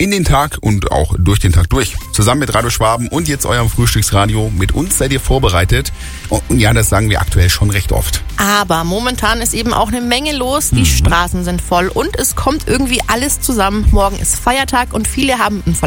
in den Tag und auch durch den Tag durch. Zusammen mit Radio Schwaben und jetzt eurem Frühstücksradio. Mit uns seid ihr vorbereitet. Und ja, das sagen wir aktuell schon recht oft. Aber momentan ist eben auch eine Menge los. Die Straßen sind voll und es kommt irgendwie alles zusammen. Morgen ist Feiertag und viele haben ein